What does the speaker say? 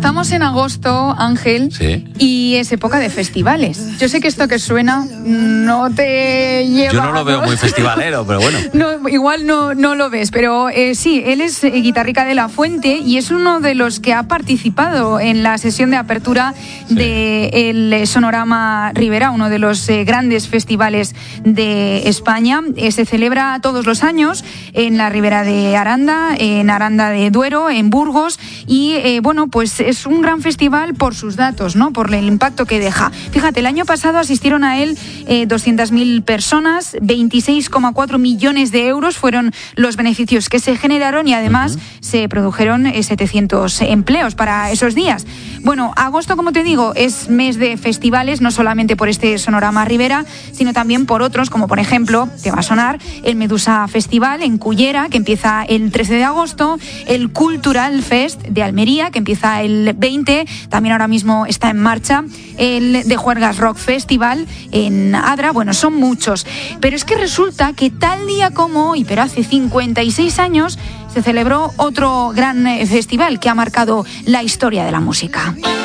estamos en agosto, Ángel, sí, y es época de festivales. Yo sé que esto que suena no te lleva... Yo no lo veo muy festivalero, pero bueno. No, igual no lo ves, pero sí, él es Guitarrica de la Fuente y es uno de los que ha participado en la sesión de apertura del Sonorama Ribera, uno de los grandes festivales de España. Se celebra todos los años en la Ribera de Aranda, en Aranda de Duero, en Burgos, y bueno, pues es un gran festival por sus datos, ¿no? Por el impacto que deja. Fíjate, el año pasado asistieron a él 200.000 personas, 26,4 millones de euros fueron los beneficios que se generaron y además se produjeron 700 empleos para esos días. Bueno, agosto, como te digo, es mes de festivales, no solamente por este Sonorama Ribera, sino también por otros, como por ejemplo, te va a sonar, el Medusa Festival en Cullera, que empieza el 13 de agosto, el Cultural Fest de Almería, que empieza el 20, también ahora mismo está en marcha, el de Juergas Rock Festival en Adra. Bueno, son muchos, pero es que resulta que tal día como hoy, pero hace 56 años, se celebró otro gran festival que ha marcado la historia de la música.